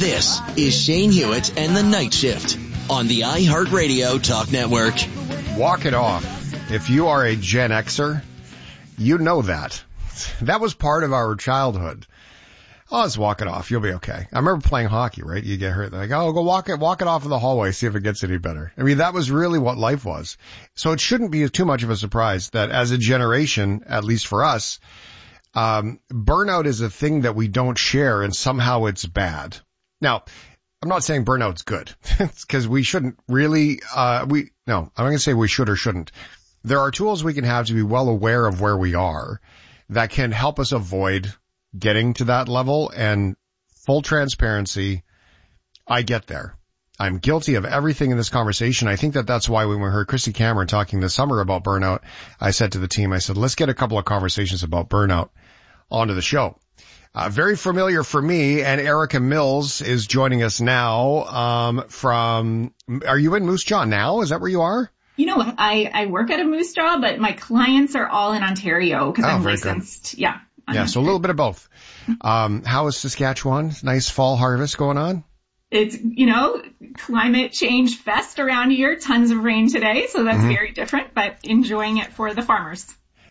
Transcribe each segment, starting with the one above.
This is Shane Hewitt and the Night Shift on the iHeartRadio Talk Network. Walk it off. If you are a Gen Xer, you know that. That was part of our childhood. Oh, let's walk it off. You'll be okay. I remember playing hockey, right? You get hurt. They're like, oh, go walk it off in the hallway, see if it gets any better. I mean, that was really what life was. So it shouldn't be too much of a surprise that as a generation, at least for us, burnout is a thing that we don't share and somehow it's bad. Now, I'm not saying burnout's good. It's because we shouldn't really, I'm not going to say we should or shouldn't. There are tools we can have to be well aware of where we are that can help us avoid getting to that level. And full transparency, I get there. I'm guilty of everything in this conversation. I think that that's why when we heard Christy Cameron talking this summer about burnout, I said to the team, I said, let's get a couple of conversations about burnout onto the show. Very familiar for me, and Erica Mills is joining us now are you in Moose Jaw now? Is that where you are? You know, I work at a Moose Jaw, but my clients are all in Ontario because I'm licensed. Good. Yeah. Yeah, so a little bit of both. How is Saskatchewan? Nice fall harvest going on? It's, climate change fest around here. Tons of rain today, so that's very different, but enjoying it for the farmers.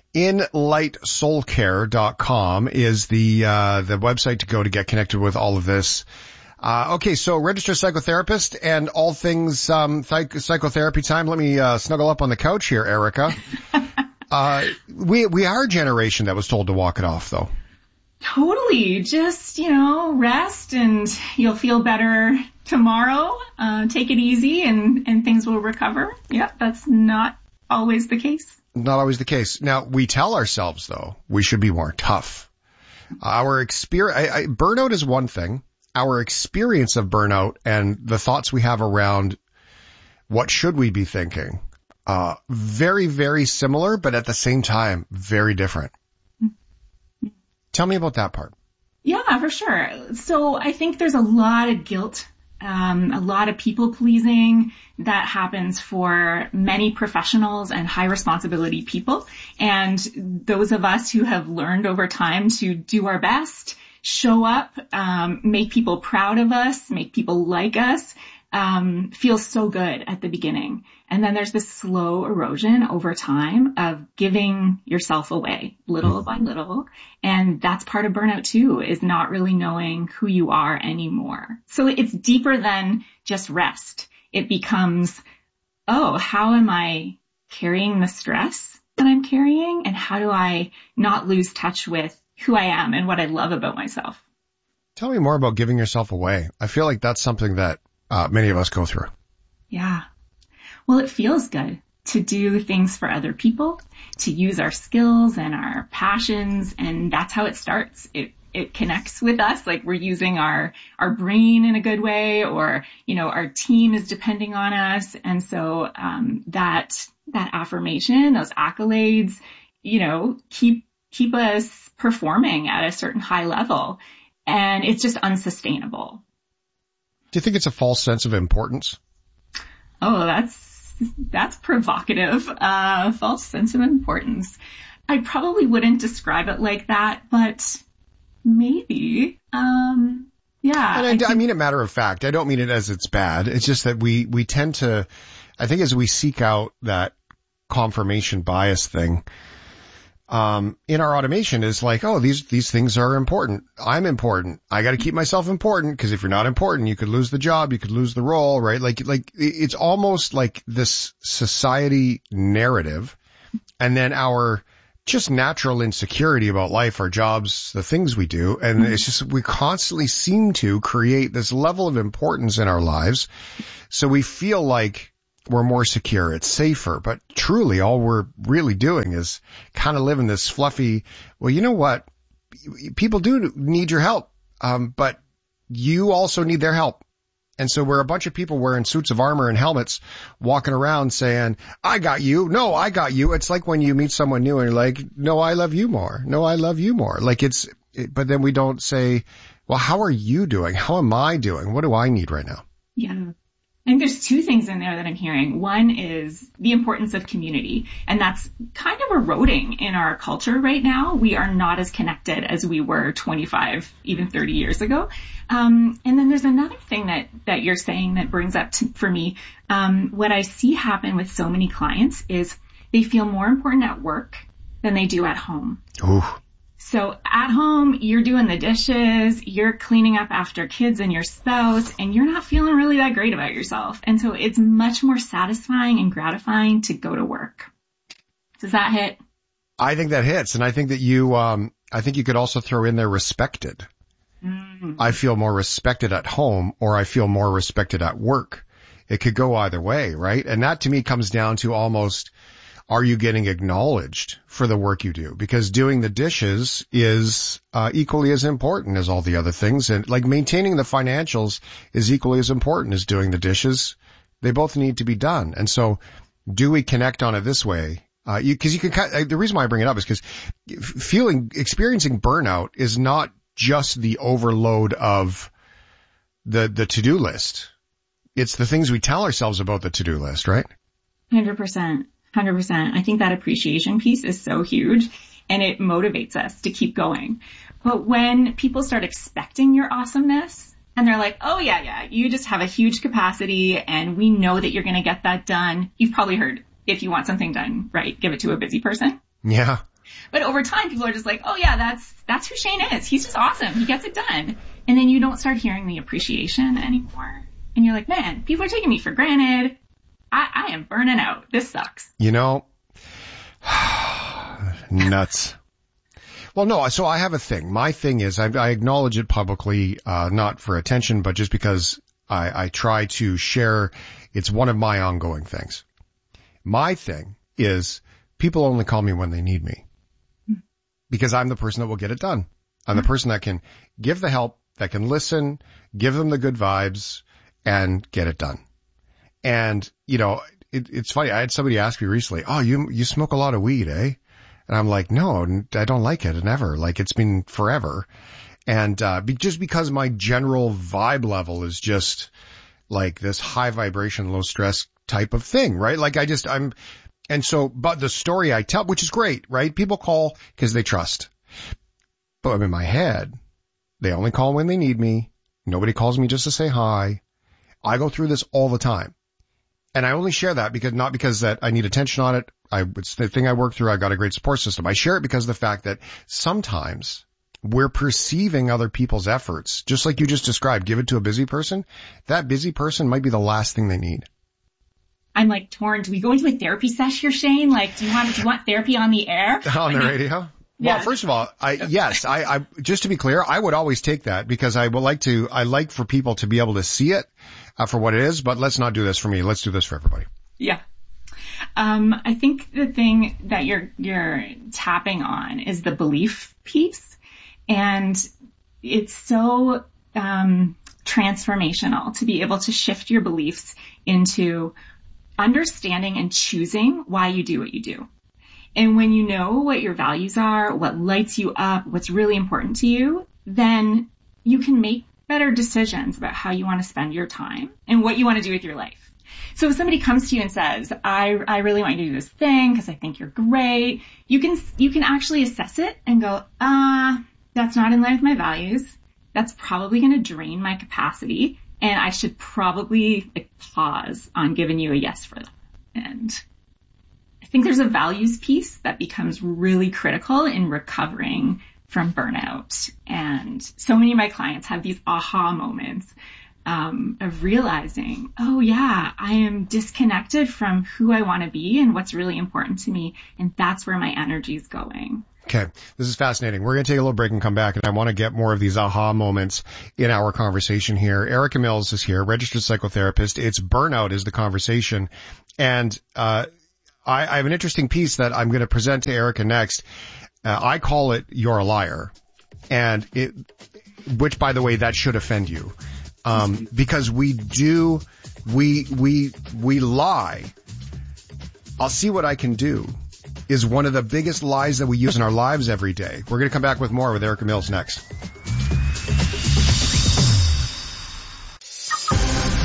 InlightSoulCare.com is the website to go to get connected with all of this. Okay, so registered psychotherapist and all things psychotherapy time. Let me snuggle up on the couch here, Erica. We are a generation that was told to walk it off, though. Totally. Just, rest and you'll feel better tomorrow. Take it easy and things will recover. Yeah, that's not always the case. Not always the case. Now, we tell ourselves, though, we should be more tough. Our burnout is one thing. Our experience of burnout and the thoughts we have around what should we be thinking, very, very similar, but at the same time, very different. Tell me about that part. Yeah, for sure. So I think there's a lot of guilt, a lot of people pleasing that happens for many professionals and high responsibility people. And those of us who have learned over time to do our best, show up, make people proud of us, make people like us, feels so good at the beginning. And then there's this slow erosion over time of giving yourself away little by little. And that's part of burnout too, is not really knowing who you are anymore. So it's deeper than just rest. It becomes, how am I carrying the stress that I'm carrying? And how do I not lose touch with who I am and what I love about myself? Tell me more about giving yourself away. I feel like that's something that many of us go through. Yeah. Well, it feels good to do things for other people, to use our skills and our passions. And that's how it starts. It connects with us, like we're using our brain in a good way, or, our team is depending on us. And so, that affirmation, those accolades, keep us performing at a certain high level. And it's just unsustainable. Do you think it's a false sense of importance? Oh, that's provocative. False sense of importance. I probably wouldn't describe it like that, but maybe. Yeah. And I mean it matter of fact. I don't mean it as it's bad. It's just that we tend to, I think as we seek out that confirmation bias thing, in our automation is like, these things are important. I'm important. I got to keep myself important, because if you're not important, you could lose the job, you could lose the role, right? Like it's almost like this society narrative, and then our just natural insecurity about life, our jobs, the things we do. And it's just, we constantly seem to create this level of importance in our lives. So we feel like we're more secure, it's safer, but truly all we're really doing is kind of living this fluffy, well, you know what? People do need your help, but you also need their help. And so we're a bunch of people wearing suits of armor and helmets walking around saying, I got you. No, I got you. It's like when you meet someone new and you're like, no, I love you more. No, I love you more. Like but then we don't say, well, how are you doing? How am I doing? What do I need right now? Yeah. And think there's two things in there that I'm hearing. One is the importance of community, and that's kind of eroding in our culture right now. We are not as connected as we were 25, even 30 years ago. And then there's another thing that you're saying that brings up for me, what I see happen with so many clients is they feel more important at work than they do at home. Ooh. So at home, you're doing the dishes, you're cleaning up after kids and your spouse, and you're not feeling really that great about yourself. And so it's much more satisfying and gratifying to go to work. Does that hit? I think that hits. And I think that I think you could also throw in there respected. Mm-hmm. I feel more respected at home, or I feel more respected at work. It could go either way, right? And that to me comes down to almost, are you getting acknowledged for the work you do? Because doing the dishes is equally as important as all the other things. And like maintaining the financials is equally as important as doing the dishes. They both need to be done. And so do we connect on it this way? Because the reason why I bring it up is because experiencing burnout is not just the overload of the to-do list. It's the things we tell ourselves about the to-do list, right? 100%. 100%. I think that appreciation piece is so huge, and it motivates us to keep going. But when people start expecting your awesomeness and they're like, oh yeah, you just have a huge capacity and we know that you're going to get that done. You've probably heard, if you want something done right, give it to a busy person. Yeah. But over time, people are just like, oh yeah, that's who Shane is. He's just awesome. He gets it done. And then you don't start hearing the appreciation anymore. And you're like, man, people are taking me for granted. I am burning out. This sucks. You know, nuts. Well, no, so I have a thing. My thing is I acknowledge it publicly, not for attention, but just because I try to share. It's one of my ongoing things. My thing is people only call me when they need me because I'm the person that will get it done. I'm the person that can give the help, that can listen, give them the good vibes, and get it done. And, you know, it's funny. I had somebody ask me recently, oh, you smoke a lot of weed, eh? And I'm like, no, I don't like it. Never. Like, it's been forever. And, just because my general vibe level is just like this high vibration, low stress type of thing, right? Like but the story I tell, which is great, right? People call because they trust. But I'm in my head. They only call when they need me. Nobody calls me just to say hi. I go through this all the time. And I only share that not because that I need attention on it. It's the thing I work through. I got a great support system. I share it because of the fact that sometimes we're perceiving other people's efforts, just like you just described, give it to a busy person. That busy person might be the last thing they need. I'm like torn. Do we go into a therapy session here, Shane? Like, do you want therapy on the air? On the radio? Yeah. Well, first of all, I just to be clear, I would always take that because I like for people to be able to see it for what it is, but let's not do this for me. Let's do this for everybody. Yeah. I think the thing that you're tapping on is the belief piece, and it's so transformational to be able to shift your beliefs into understanding and choosing why you do what you do. And when you know what your values are, what lights you up, what's really important to you, then you can make better decisions about how you want to spend your time and what you want to do with your life. So if somebody comes to you and says, I really want you to do this thing because I think you're great, you can actually assess it and go, that's not in line with my values. That's probably going to drain my capacity, and I should probably pause on giving you a yes for that. And I think there's a values piece that becomes really critical in recovering from burnout. And so many of my clients have these aha moments of realizing, oh yeah, I am disconnected from who I want to be and what's really important to me. And that's where my energy is going. Okay. This is fascinating. We're going to take a little break and come back, and I want to get more of these aha moments in our conversation here. Erica Mills is here, registered psychotherapist. It's burnout is the conversation. And, I have an interesting piece that I'm going to present to Erica next. I call it "You're a Liar," which, by the way, that should offend you, because we lie. I'll see what I can do is one of the biggest lies that we use in our lives every day. We're going to come back with more with Erica Mills next.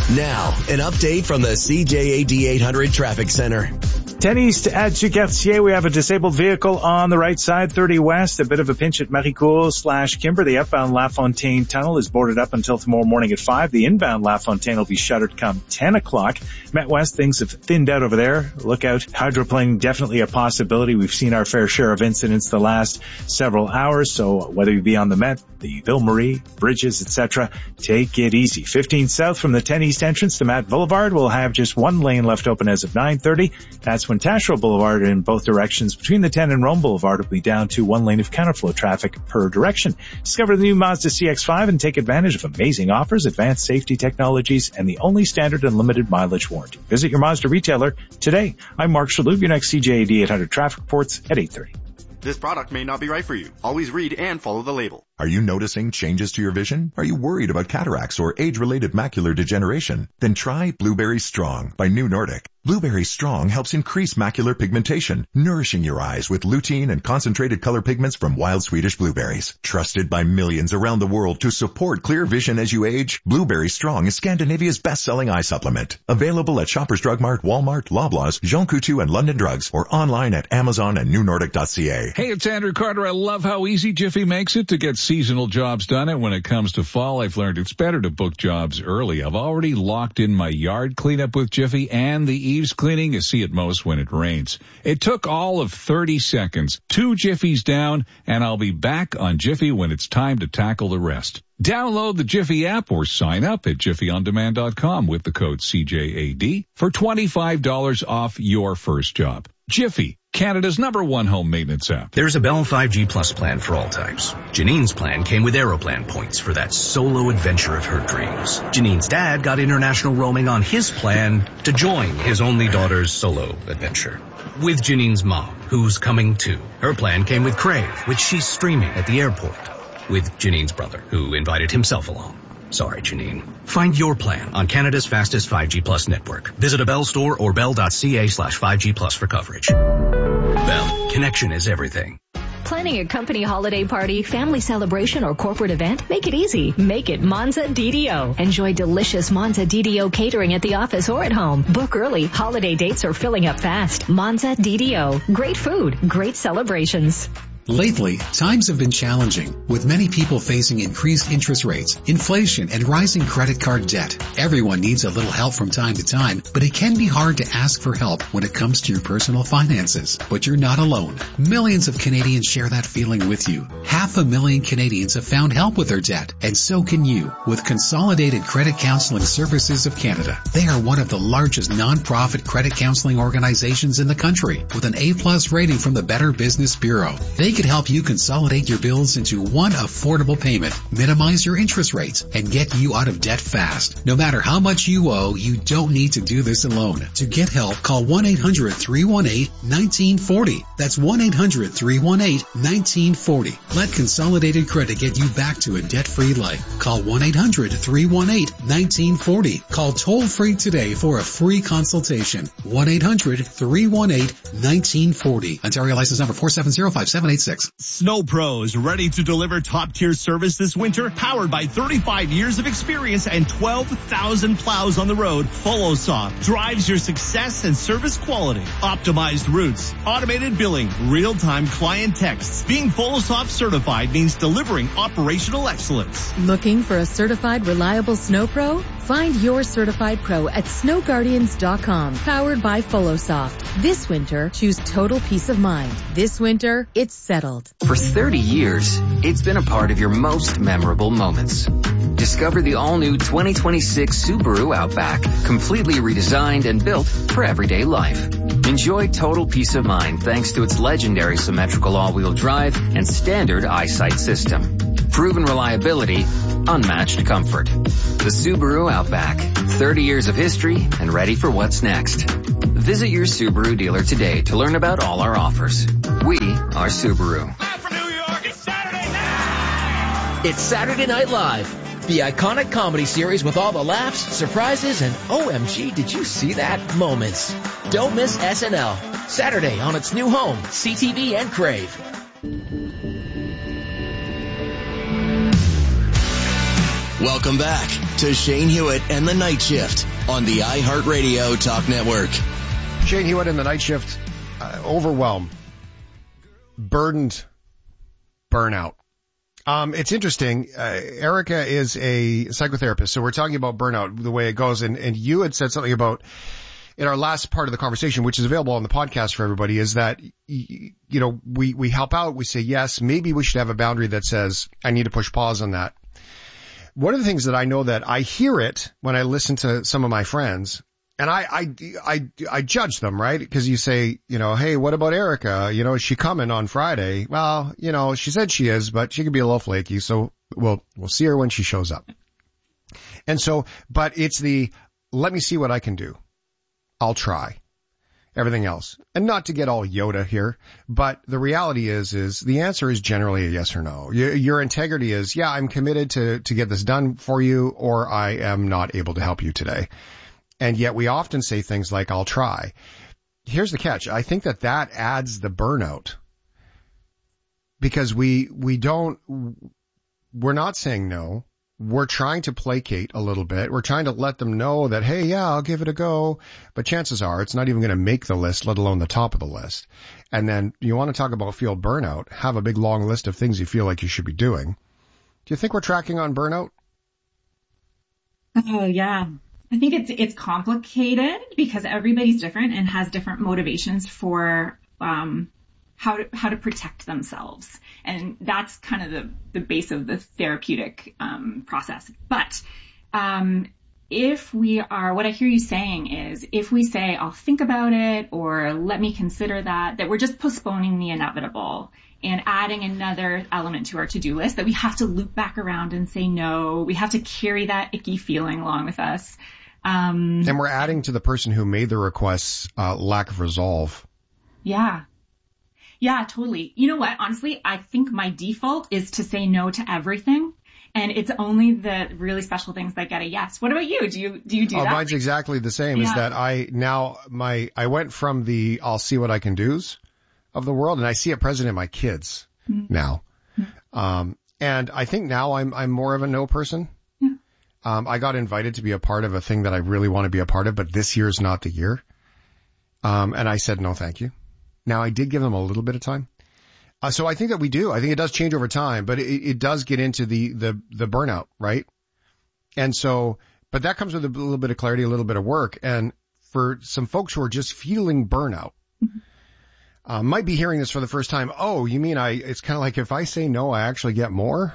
Now, an update from the CJAD 800 Traffic Center. 10 East at Jacques-Cartier, we have a disabled vehicle on the right side, 30 West, a bit of a pinch at Maricourt/Kimber. The outbound LaFontaine Tunnel is boarded up until tomorrow morning at 5. The inbound LaFontaine will be shuttered come 10 o'clock. Met West, things have thinned out over there. Look out. Hydroplane, definitely a possibility. We've seen our fair share of incidents the last several hours, so whether you be on the Met, the Ville Marie, bridges, etc., take it easy. 15 south from the 10 East entrance to Matt Boulevard will have just one lane left open as of 9:30. That's when Taschereau Boulevard in both directions between the 10 and Rome Boulevard will be down to one lane of counterflow traffic per direction. Discover the new Mazda CX-5 and take advantage of amazing offers, advanced safety technologies, and the only standard and limited mileage warranty. Visit your Mazda retailer today. I'm Mark Shalhoub, your next CJAD 800 traffic reports at 8:30. This product may not be right for you. Always read and follow the label. Are you noticing changes to your vision? Are you worried about cataracts or age-related macular degeneration? Then try Blueberry Strong by New Nordic. Blueberry Strong helps increase macular pigmentation, nourishing your eyes with lutein and concentrated color pigments from wild Swedish blueberries. Trusted by millions around the world to support clear vision as you age, Blueberry Strong is Scandinavia's best-selling eye supplement. Available at Shoppers Drug Mart, Walmart, Loblaws, Jean Coutu, and London Drugs, or online at Amazon and newnordic.ca. Hey, it's Andrew Carter. I love how easy Jiffy makes it to get seasonal jobs done. And when it comes to fall, I've learned it's better to book jobs early. I've already locked in my yard cleanup with Jiffy and the eaves cleaning you see at most when it rains. It took all of 30 seconds, 2 Jiffies down, and I'll be back on Jiffy when it's time to tackle the rest. Download the Jiffy app or sign up at jiffyondemand.com with the code CJAD for $25 off your first job. Jiffy, Canada's #1 home maintenance app. There's a Bell 5G Plus plan for all types. Janine's plan came with Aeroplan points for that solo adventure of her dreams. Janine's dad got international roaming on his plan to join his only daughter's solo adventure. With Janine's mom, who's coming too. Her plan came with Crave, which she's streaming at the airport. With Janine's brother, who invited himself along. Sorry, Janine. Find your plan on Canada's fastest 5G Plus network. Visit a Bell store or bell.ca/5G Plus for coverage. Bell, connection is everything. Planning a company holiday party, family celebration, or corporate event? Make it easy. Make it Monza DDO. Enjoy delicious Monza DDO catering at the office or at home. Book early. Holiday dates are filling up fast. Monza DDO. Great food. Great celebrations. Lately, times have been challenging, with many people facing increased interest rates, inflation, and rising credit card debt. Everyone needs a little help from time to time, but it can be hard to ask for help when it comes to your personal finances. But you're not alone. Millions of Canadians share that feeling with you. 500,000 Canadians have found help with their debt, and so can you, with Consolidated Credit Counseling Services of Canada. They are one of the largest non-profit credit counseling organizations in the country, with an A+ rating from the Better Business Bureau. They could help you consolidate your bills into one affordable payment, minimize your interest rates, and get you out of debt fast. No matter how much you owe, you don't need to do this alone. To get help, call 1-800-318-1940. That's 1-800-318-1940. Let Consolidated Credit get you back to a debt-free life. Call 1-800-318-1940. Call toll-free today for a free consultation. 1-800-318-1940. Ontario license number 4705786. Snow Pros, ready to deliver top-tier service this winter, powered by 35 years of experience and 12,000 plows on the road. FollowSoft drives your success and service quality. Optimized routes, automated billing, real-time client texts. Being FollowSoft certified means delivering operational excellence. Looking for a certified, reliable Snow Pro? Find your certified pro at snowguardians.com. Powered by FollowSoft. This winter, choose total peace of mind. This winter, it's settled. For 30 years, it's been a part of your most memorable moments. Discover the all-new 2026 Subaru Outback, completely redesigned and built for everyday life. Enjoy total peace of mind thanks to its legendary symmetrical all-wheel drive and standard eyesight system. Proven reliability, unmatched comfort. The Subaru Outback, 30 years of history and ready for what's next. Visit your Subaru dealer today to learn about all our offers. We are Subaru. It's Saturday Night Live, the iconic comedy series with all the laughs, surprises, and OMG, did you see that moments. Don't miss SNL, Saturday on its new home, CTV and Crave. Welcome back to Shane Hewitt and the Night Shift on the iHeartRadio Talk Network. Shane Hewitt and the Night Shift. Overwhelmed, burdened, burnout. It's interesting. Erica is a psychotherapist, so we're talking about burnout, the way it goes. And you had said something about, in our last part of the conversation, which is available on the podcast for everybody, is that, we help out. We say, yes, maybe we should have a boundary that says, I need to push pause on that. One of the things that I know that I hear it when I listen to some of my friends, and I judge them, right? Because you say, hey, what about Erica? Is she coming on Friday? Well, she said she is, but she could be a little flaky. So we'll see her when she shows up. And so, but it's let me see what I can do. I'll try everything else. And not to get all Yoda here, but the reality is the answer is generally a yes or no. Your integrity is, yeah, I'm committed to get this done for you, or I am not able to help you today. And yet we often say things like, I'll try. Here's the catch. I think that adds the burnout, because we're not saying no. We're trying to placate a little bit. We're trying to let them know that, hey, yeah, I'll give it a go. But chances are it's not even going to make the list, let alone the top of the list. And then you want to talk about field burnout, have a big long list of things you feel like you should be doing. Do you think we're tracking on burnout? Oh, yeah. I think it's complicated because everybody's different and has different motivations for how to protect themselves. And that's kind of the base of the therapeutic process. But what I hear you saying is, if we say, I'll think about it, or let me consider that we're just postponing the inevitable and adding another element to our to-do list that we have to loop back around and say no. We have to carry that icky feeling along with us. And we're adding to the person who made the requests lack of resolve. Yeah. Yeah, totally. You know what? Honestly, I think my default is to say no to everything. And it's only the really special things that get a yes. What about you? Do you do that? Mine's exactly the same. Yeah. Is that I went from the I'll see what I can do's of the world, and I see it present in my kids now. And I think now I'm more of a no person. Yeah. I got invited to be a part of a thing that I really want to be a part of, but this year is not the year. And I said no, thank you. Now, I did give them a little bit of time. So I think that we do. I think it does change over time, but it does get into the burnout, right? And so, but that comes with a little bit of clarity, a little bit of work. And for some folks who are just feeling burnout, might be hearing this for the first time. Oh, you mean it's kind of like if I say no, I actually get more?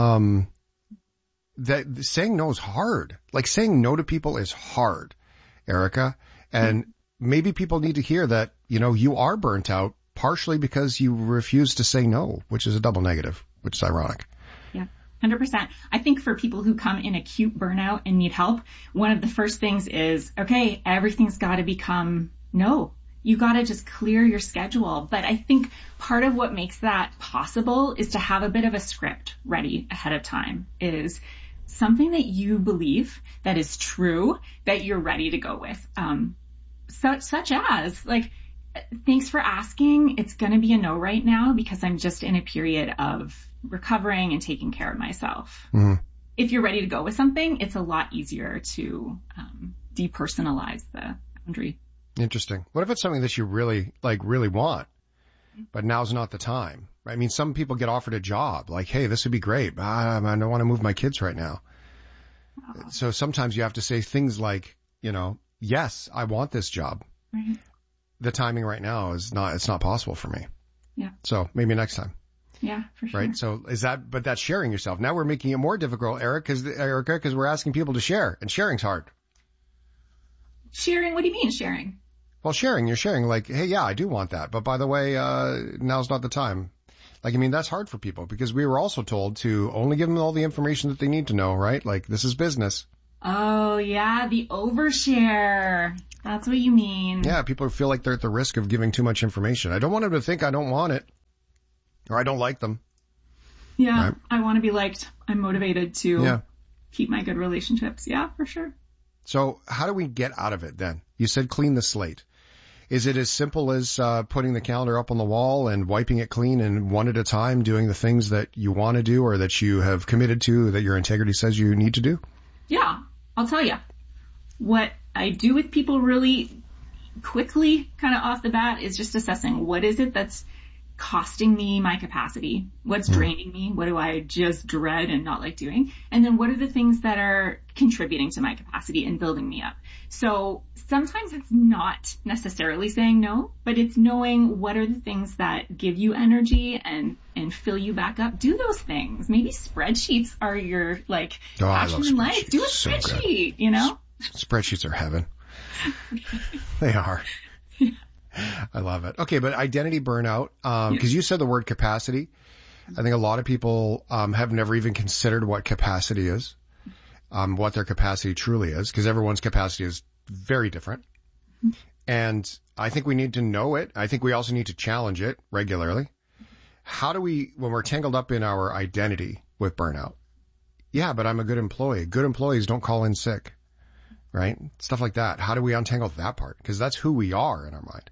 That saying no is hard. Like saying no to people is hard, Erica. And maybe people need to hear that, you are burnt out partially because you refuse to say no, which is a double negative, which is ironic. Yeah, 100%. I think for people who come in acute burnout and need help, one of the first things is, okay, everything's got to become no. You got to just clear your schedule. But I think part of what makes that possible is to have a bit of a script ready ahead of time, is something that you believe that is true that you're ready to go with. Such as, like, thanks for asking. It's going to be a no right now because I'm just in a period of recovering and taking care of myself. Mm-hmm. If you're ready to go with something, it's a lot easier to depersonalize the boundary. Interesting. What if it's something that you really want, but now's not the time? Right? I mean, some people get offered a job like, hey, this would be great, but I don't want to move my kids right now. Oh. So sometimes you have to say things like, yes, I want this job. Right. The timing right now it's not possible for me. Yeah. So maybe next time. Yeah, for sure. Right. So but that's sharing yourself. Now we're making it more difficult, Erica, because we're asking people to share, and sharing's hard. Sharing? What do you mean sharing? Well, you're sharing like, hey, yeah, I do want that. But by the way, now's not the time. Like, I mean, that's hard for people because we were also told to only give them all the information that they need to know, right? Like, this is business. Oh, yeah, the overshare. That's what you mean. Yeah, people feel like they're at the risk of giving too much information. I don't want them to think I don't want it or I don't like them. Yeah, right? I want to be liked. I'm motivated to keep my good relationships. Yeah, for sure. So how do we get out of it then? You said clean the slate. Is it as simple as putting the calendar up on the wall and wiping it clean and one at a time doing the things that you want to do or that you have committed to, that your integrity says you need to do? Yeah, I'll tell you. What I do with people really quickly, kind of off the bat, is just assessing what is it that's costing me my capacity, what's draining me, what do I just dread and not like doing, and then what are the things that are contributing to my capacity and building me up. So sometimes it's not necessarily saying no, but it's knowing what are the things that give you energy and fill you back up. Do those things. Maybe spreadsheets are your passion in life. Do a spreadsheet, you know? Spreadsheets are heaven. They are. I love it. Okay, but identity burnout, because you said the word capacity. I think a lot of people have never even considered what capacity is, what their capacity truly is, because everyone's capacity is very different. And I think we need to know it. I think we also need to challenge it regularly. How do we, when we're tangled up in our identity with burnout? Yeah, but I'm a good employee. Good employees don't call in sick, right? Stuff like that. How do we untangle that part? Because that's who we are in our mind.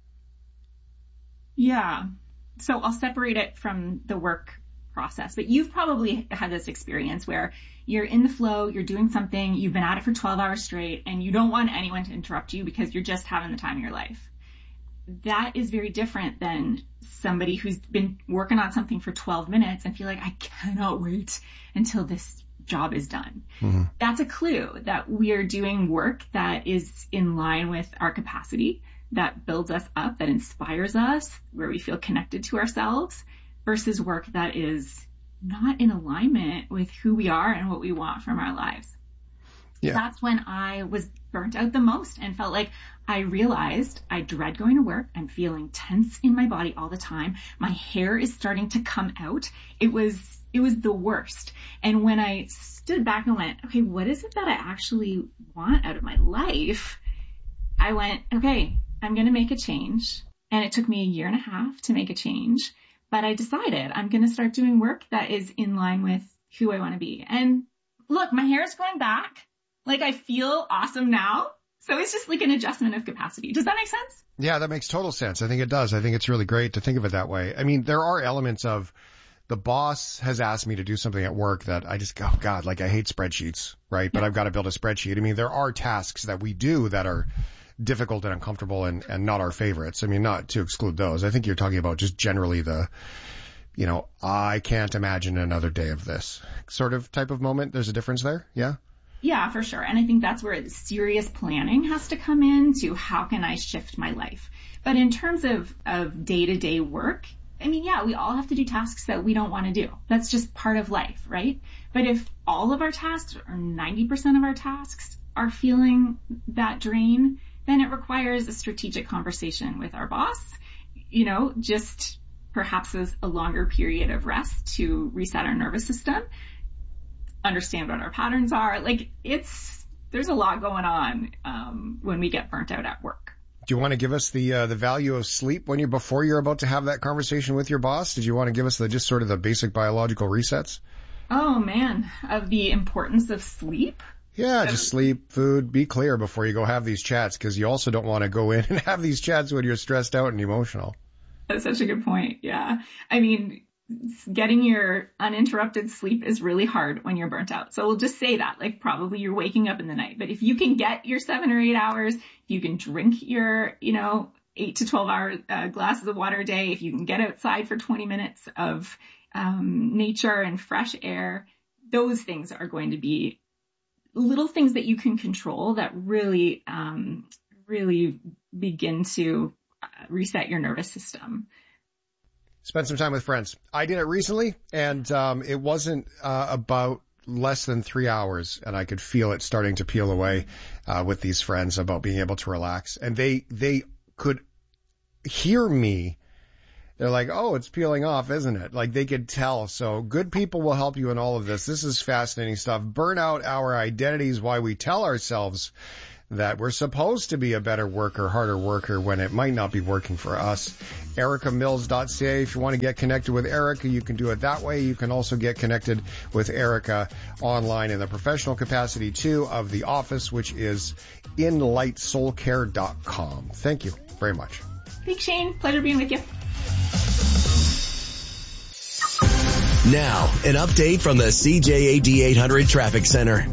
Yeah. So I'll separate it from the work process, but you've probably had this experience where you're in the flow, you're doing something, you've been at it for 12 hours straight, and you don't want anyone to interrupt you because you're just having the time of your life. That is very different than somebody who's been working on something for 12 minutes and feel like, I cannot wait until this job is done. Mm-hmm. That's a clue that we are doing work that is in line with our capacity, that builds us up, that inspires us, where we feel connected to ourselves, versus work that is not in alignment with who we are and what we want from our lives. Yeah. That's when I was burnt out the most and felt like I realized I dread going to work. I'm feeling tense in my body all the time. My hair is starting to come out. It was the worst. And when I stood back and went, okay, what is it that I actually want out of my life? I went, okay, I'm going to make a change. And it took me 1.5 years to make a change. But I decided I'm going to start doing work that is in line with who I want to be. And look, my hair is growing back. Like, I feel awesome now. So it's just like an adjustment of capacity. Does that make sense? Yeah, that makes total sense. I think it does. I think it's really great to think of it that way. I mean, there are elements of the boss has asked me to do something at work that I just go, oh God, like I hate spreadsheets, right? But I've got to build a spreadsheet. I mean, there are tasks that we do that are difficult and uncomfortable and not our favorites. I mean, not to exclude those. I think you're talking about just generally the, I can't imagine another day of this sort of type of moment. There's a difference there. Yeah. Yeah, for sure. And I think that's where serious planning has to come in to how can I shift my life. But in terms of day-to-day work, I mean, yeah, we all have to do tasks that we don't want to do. That's just part of life, right? But if all of our tasks or 90% of our tasks are feeling that drain, then it requires a strategic conversation with our boss, just perhaps as a longer period of rest to reset our nervous system, understand what our patterns are. Like there's a lot going on when we get burnt out at work. Do you want to give us the value of sleep before you're about to have that conversation with your boss? Did you want to give us just sort of the basic biological resets? Oh man, of the importance of sleep? Yeah, just sleep, food, be clear before you go have these chats, because you also don't want to go in and have these chats when you're stressed out and emotional. That's such a good point. Yeah. I mean, getting your uninterrupted sleep is really hard when you're burnt out. So we'll just say that, like probably you're waking up in the night, but if you can get your 7 or 8 hours, you can drink your, 8 to 12 hour glasses of water a day, if you can get outside for 20 minutes of nature and fresh air, those things are going to be little things that you can control that really, really begin to reset your nervous system. Spend some time with friends. I did it recently, and it wasn't about less than 3 hours, and I could feel it starting to peel away with these friends about being able to relax. And they could hear me. They're like, oh, it's peeling off, isn't it? Like they could tell. So good people will help you in all of this. This is fascinating stuff. Burnout, our identities, why we tell ourselves that we're supposed to be a better worker, harder worker when it might not be working for us. EricaMills.ca. If you want to get connected with Erica, you can do it that way. You can also get connected with Erica online in the professional capacity too of the office, which is inlightsoulcare.com. Thank you. very much. Thanks, Shane. Pleasure being with you. Now, an update from the CJAD 800 Traffic Center.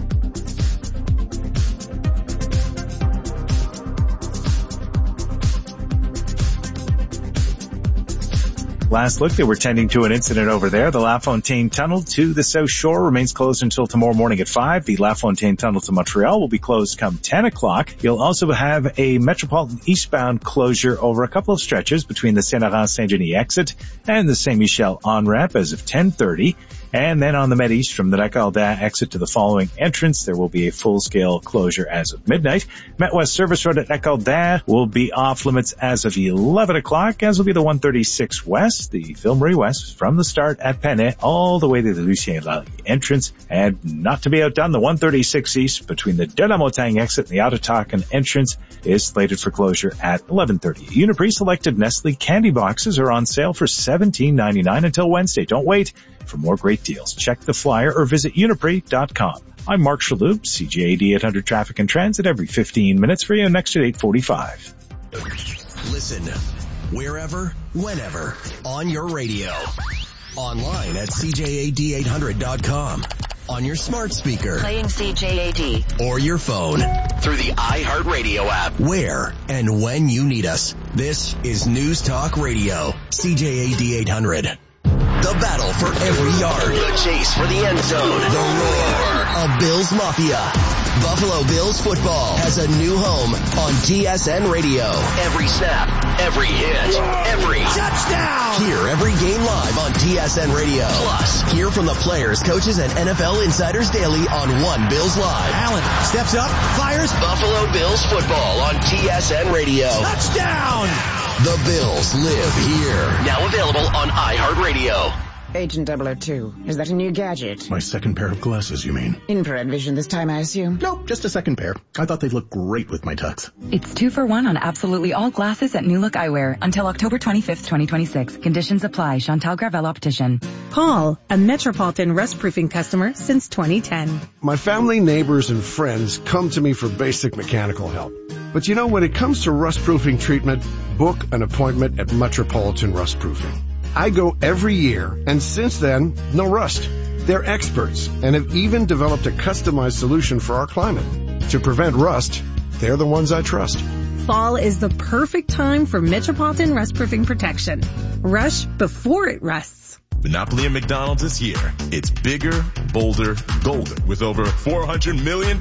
Last look, they were tending to an incident over there. The LaFontaine Tunnel to the South Shore remains closed until tomorrow morning at 5. The LaFontaine Tunnel to Montreal will be closed come 10 o'clock. You'll also have a Metropolitan eastbound closure over a couple of stretches between the Saint-Laurent-Saint-Denis exit and the Saint-Michel on-ramp as of 10:30. And then on the Med East from the Lac-Aldin exit to the following entrance, there will be a full-scale closure as of midnight. Met West Service Road at Lac-Aldin will be off limits as of 11 o'clock, as will be the 136 West, the Ville Marie West, from the start at Pennet all the way to the Lucien Lallier entrance. And not to be outdone, the 136 East between the De La Montagne exit and the Ottawakan entrance is slated for closure at 11:30. Uniprix selected Nestle candy boxes are on sale for $17.99 until Wednesday. Don't wait for more great deals. Check the flyer or visit uniprix.com. I'm Mark Shalhoub, CJAD 800 Traffic and Transit every 15 minutes for you next at 8:45. Listen, wherever, whenever, on your radio. Online at CJAD800.com. On your smart speaker. Playing CJAD. Or your phone. Through the iHeartRadio app. Where and when you need us. This is News Talk Radio. CJAD 800. The battle for every yard. The chase for the end zone. The roar of Bills Mafia. Buffalo Bills football has a new home on TSN Radio. Every snap, every hit, every touchdown. Hear every game live on TSN Radio. Plus, hear from the players, coaches, and NFL insiders daily on One Bills Live. Allen steps up, fires. Buffalo Bills football on TSN Radio. Touchdown! The Bills live here. Now available on iHeartRadio. Agent 002, is that a new gadget? My second pair of glasses, you mean? Infrared vision this time, I assume? No, just a second pair. I thought they'd look great with my tux. It's 2 for 1 on absolutely all glasses at New Look Eyewear until October 25th, 2026. Conditions apply. Chantal Gravel Optician. Paul, a Metropolitan rust-proofing customer since 2010. My family, neighbors, and friends come to me for basic mechanical help. But you know, when it comes to rust-proofing treatment, book an appointment at Metropolitan Rust-Proofing. I go every year, and since then, no rust. They're experts and have even developed a customized solution for our climate. To prevent rust, they're the ones I trust. Fall is the perfect time for Metropolitan rust-proofing protection. Rush before it rusts. Monopoly at McDonald's is here. It's bigger, bolder, golden, with over $400 million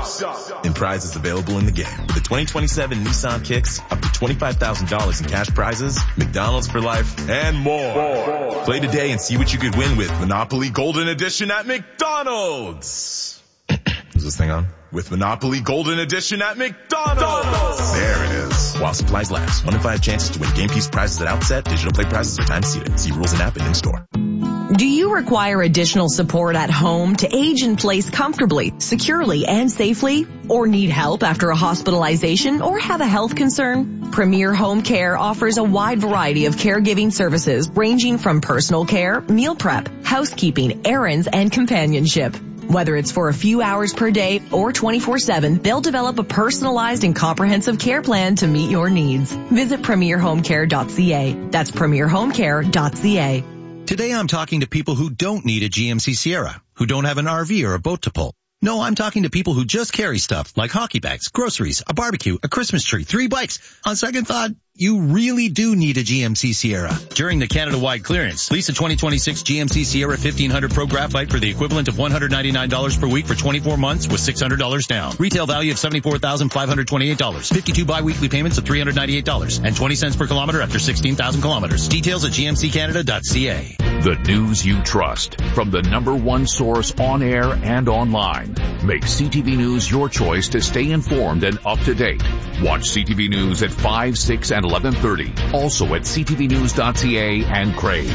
in prizes available in the game. With the 2027 Nissan Kicks, up to $25,000 in cash prizes, McDonald's for life, and more. Play today and see what you could win with Monopoly Golden Edition at McDonald's. Is this thing on? With Monopoly Golden Edition at McDonald's. There it is. While supplies last. 1 in 5 chances to win game piece prizes at outset. Digital play prizes are time seated. See rules and app and in store. Do you require additional support at home to age in place comfortably, securely, and safely? Or need help after a hospitalization or have a health concern? Premier Home Care offers a wide variety of caregiving services ranging from personal care, meal prep, housekeeping, errands, and companionship. Whether it's for a few hours per day or 24/7, they'll develop a personalized and comprehensive care plan to meet your needs. Visit premierhomecare.ca. That's premierhomecare.ca. Today I'm talking to people who don't need a GMC Sierra, who don't have an RV or a boat to pull. No, I'm talking to people who just carry stuff like hockey bags, groceries, a barbecue, a Christmas tree, 3 bikes. On second thought, you really do need a GMC Sierra. During the Canada-wide clearance, lease a 2026 GMC Sierra 1500 Pro Graphite for the equivalent of $199 per week for 24 months with $600 down. Retail value of $74,528. 52 bi-weekly payments of $398 and 20 cents per kilometer after 16,000 kilometers. Details at gmccanada.ca. The news you trust from the #1 source on air and online. Make CTV News your choice to stay informed and up to date. Watch CTV News at 5, 6, and 11:30. Also at ctvnews.ca and Crave.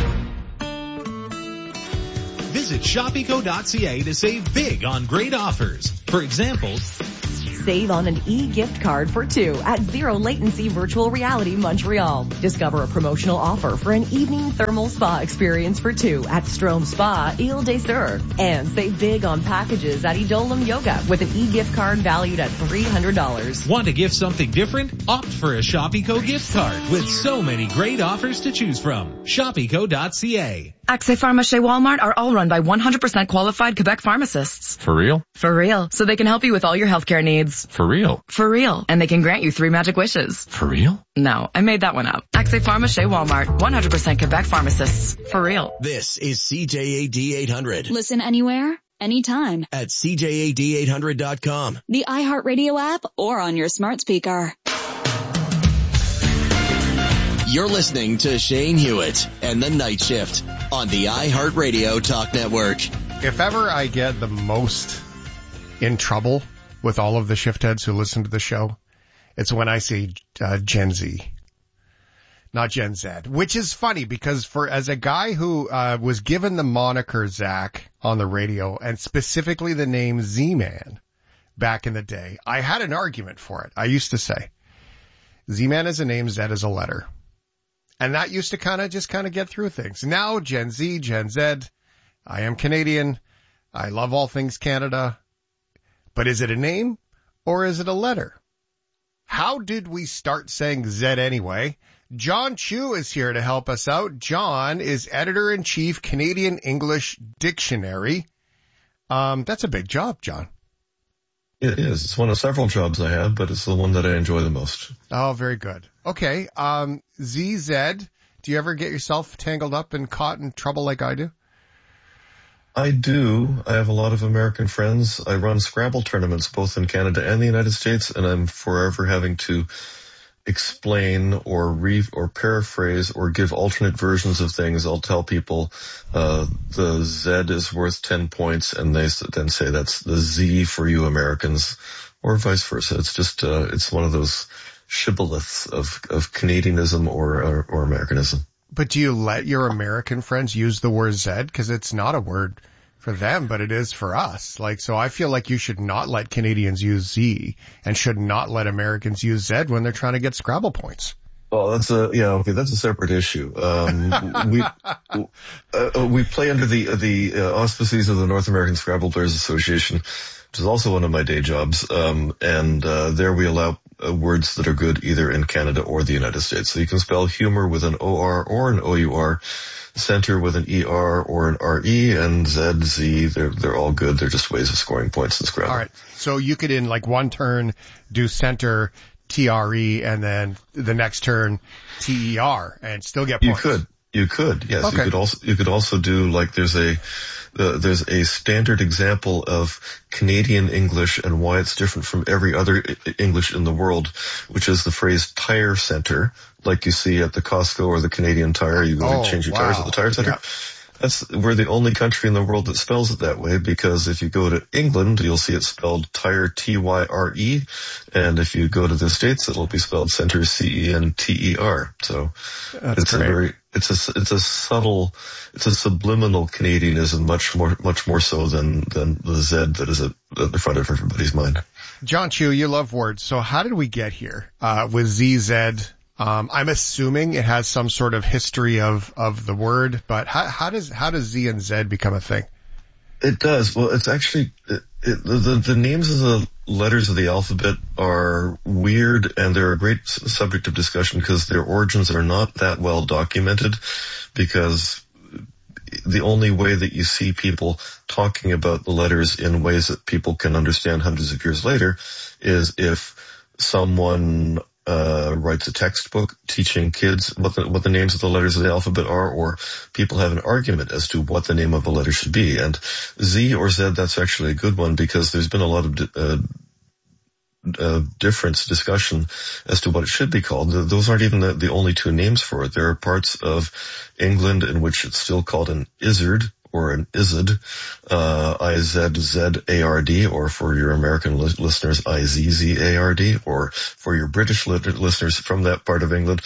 Visit shopeco.ca to save big on great offers. For example, Save on an e-gift card for 2 at Zero Latency Virtual Reality Montreal. Discover a promotional offer for an evening thermal spa experience for 2 at Strom Spa, Ile des Sœurs. And save big on packages at Edolim Yoga with an e-gift card valued at $300. Want to gift something different? Opt for a ShopEco gift card with so many great offers to choose from. ShopEco.ca. Accès Pharma chez Walmart are all run by 100% qualified Quebec pharmacists. For real? For real. So they can help you with all your healthcare needs. For real? For real. And they can grant you 3 magic wishes. For real? No, I made that one up. Accès Pharma chez Walmart. 100% Quebec pharmacists. For real. This is CJAD 800. Listen anywhere, anytime. At CJAD800.com. The iHeartRadio app or on your smart speaker. You're listening to Shane Hewitt and the Night Shift on the iHeartRadio Talk Network. If ever I get the most in trouble with all of the shift heads who listen to the show, it's when I say Gen Z, not Gen Z, which is funny because as a guy who was given the moniker Zach on the radio and specifically the name Z-Man back in the day, I had an argument for it. I used to say Z-Man is a name, Z is a letter. And that used to kind of get through things. Now, Gen Z, Gen Z, I am Canadian. I love all things Canada. But is it a name or is it a letter? How did we start saying Z anyway? John Chu is here to help us out. John is editor-in-chief, Canadian English Dictionary. That's a big job, John. It is. It's one of several jobs I have, but it's the one that I enjoy the most. Oh, very good. Okay. ZZ, do you ever get yourself tangled up and caught in trouble like I do? I do. I have a lot of American friends. I run Scrabble tournaments both in Canada and the United States, and I'm forever having to explain or paraphrase or give alternate versions of things. I'll tell people the Z is worth 10 points, and they then say that's the Z for you Americans, or vice versa. It's just it's one of those shibboleths of Canadianism or Americanism. But do you let your American friends use the word Z? Because it's not a word for them, but it is for us. So I feel like you should not let Canadians use Z and should not let Americans use Z when they're trying to get Scrabble points. Oh, that's a separate issue. We play under the auspices of the North American Scrabble Players Association, which is also one of my day jobs. There we allow words that are good either in Canada or the United States. So you can spell humor with an O-R or an O-U-R, center with an E-R or an R-E, and Z, Z, they're all good. They're just ways of scoring points in Scrabble. All right. So you could in one turn do center, T-R-E, and then the next turn T-E-R and still get points. You could, yes. Okay. You could also do there's a standard example of Canadian English and why it's different from every other English in the world, which is the phrase tire center, like you see at the Costco or the Canadian Tire. You go to change your tires at the tire center. Yeah. We're the only country in the world that spells it that way, because if you go to England, you'll see it spelled tire, T-Y-R-E. And if you go to the States, it'll be spelled center, C-E-N-T-E-R. So it's a subliminal Canadianism, much more so than the Z that is at the front of everybody's mind. John Chu, you love words. So how did we get here, with ZZ? I'm assuming it has some sort of history of the word, but how does Z and Z become a thing? It does. Well, it's actually, the names of the letters of the alphabet are weird, and they're a great subject of discussion because their origins are not that well documented, because the only way that you see people talking about the letters in ways that people can understand hundreds of years later is if someone writes a textbook teaching kids what the names of the letters of the alphabet are, or people have an argument as to what the name of a letter should be. And Z or Z, that's actually a good one, because there's been a lot of discussion as to what it should be called. Those aren't even the only two names for it. There are parts of England in which it's still called an izzard or an izzard, I-Z-Z-A-R-D, or for your American listeners, I-Z-Z-A-R-D, or for your British listeners from that part of England,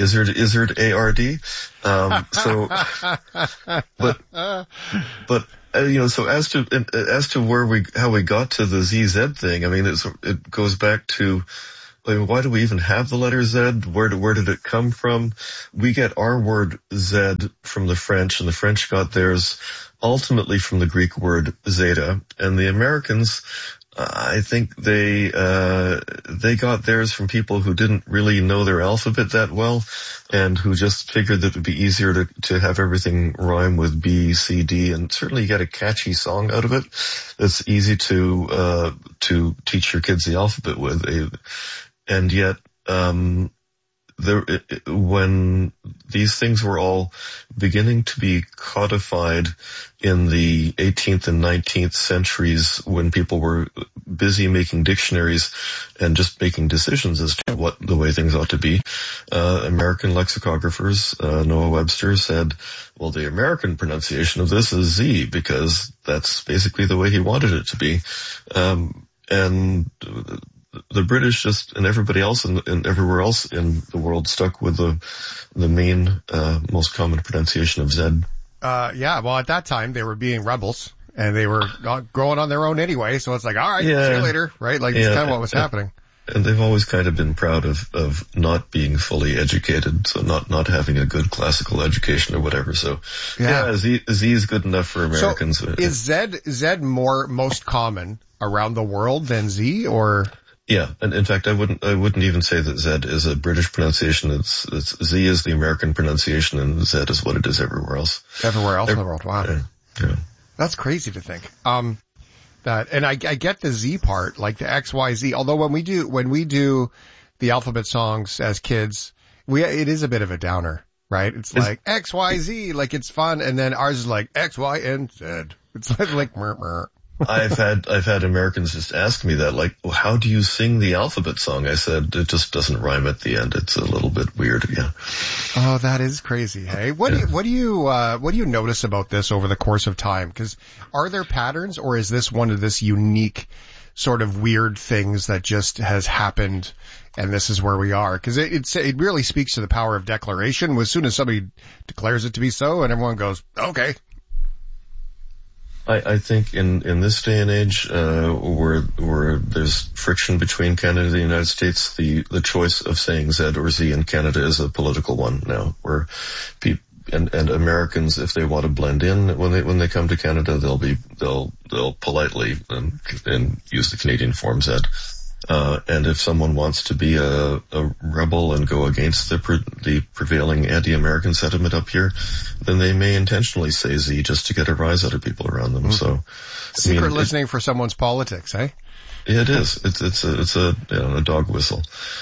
I-Izzard A-R-D. But So as to how we got to the ZZ thing, I mean, it goes back to, I mean, why do we even have the letter Z? Where did it come from? We get our word Z from the French, and the French got theirs ultimately from the Greek word zeta, and the Americans, I think they got theirs from people who didn't really know their alphabet that well, and who just figured that it would be easier to have everything rhyme with B, C, D, and certainly you get a catchy song out of it that's easy to teach your kids the alphabet with. And yet, when these things were all beginning to be codified in the 18th and 19th centuries, when people were busy making dictionaries and just making decisions as to what the way things ought to be, American lexicographers, Noah Webster, said, well, the American pronunciation of this is Z, because that's basically the way he wanted it to be. And the British and everybody else and everywhere else in the world stuck with the main, most common pronunciation of Z. Well, at that time they were being rebels and they were growing on their own anyway. So it's like, all right, see you later, right? Like it's kind of what was happening. And they've always kind of been proud of not being fully educated, so not having a good classical education or whatever. So Z is good enough for Americans. So is Z most common around the world than Z, or? Yeah, and in fact, I wouldn't even say that Z is a British pronunciation. It's Z is the American pronunciation, and Z is what it is everywhere else. Everywhere else in the world. Wow. Yeah. That's crazy to think. And I get the Z part, like the X, Y, Z. Although when we do the alphabet songs as kids, it is a bit of a downer, right? It's like X, Y, Z, like it's fun, and then ours is like X, Y, and Z. It's like murmur. I've had Americans just ask me that, like, well, how do you sing the alphabet song? I said, it just doesn't rhyme at the end. It's a little bit weird, yeah. Oh, that is crazy. Hey, what do you notice about this over the course of time? Because are there patterns, or is this one of this unique sort of weird things that just has happened and this is where we are? Because it really speaks to the power of declaration. As soon as somebody declares it to be so and everyone goes, okay. I think in this day and age, where there's friction between Canada and the United States, the choice of saying Z or Z in Canada is a political one now, where and Americans, if they want to blend in when they come to Canada, they'll politely and use the Canadian form Z. And if someone wants to be a rebel and go against the prevailing anti-American sentiment up here, then they may intentionally say Z just to get a rise out of people around them. Mm-hmm. So, secret listening for someone's politics, eh? It is. It's a dog whistle.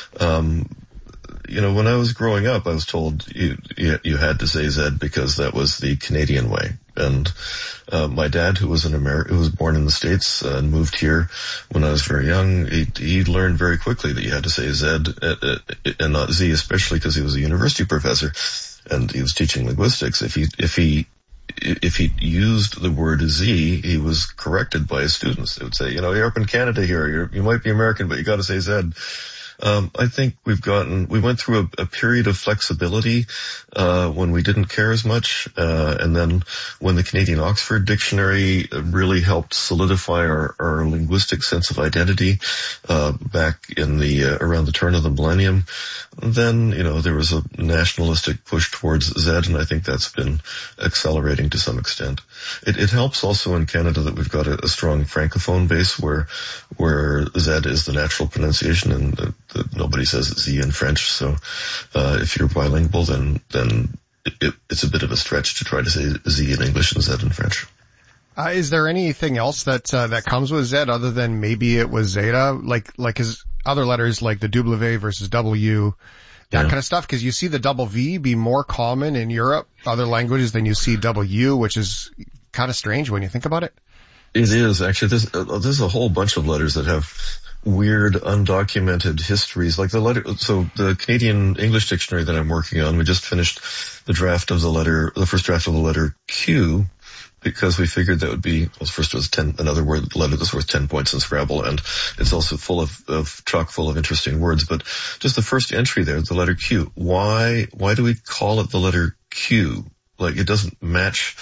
When I was growing up, I was told you had to say Z because that was the Canadian way. And my dad, who was born in the States and moved here when I was very young, he learned very quickly that you had to say Z and not Z, especially because he was a university professor and he was teaching linguistics. If he used the word Z, he was corrected by his students. They would say, you're up in Canada here. You might be American, but you got to say Z. I think we went through a period of flexibility, when we didn't care as much, and then when the Canadian Oxford Dictionary really helped solidify our linguistic sense of identity, back in around the turn of the millennium, then, there was a nationalistic push towards Z, and I think that's been accelerating to some extent. It helps also in Canada that we've got a strong Francophone base where Z is the natural pronunciation and nobody says Z in French. So, if you're bilingual, then it's a bit of a stretch to try to say Z in English and Z in French. Is there anything else that comes with Z other than maybe it was Zeta? Like his other letters like the W versus W, that kind of stuff? Because you see the double V be more common in Europe, other languages, than you see W, which is kind of strange when you think about it. It is, actually. There's a whole bunch of letters that have weird, undocumented histories, like so the Canadian English Dictionary that I'm working on, we just finished the first draft of the letter Q, because we figured that would be, first it was another letter that's worth 10 points in Scrabble, and it's also chock full of interesting words, but just the first entry there, the letter Q. Why do we call it the letter Q? Like, it doesn't match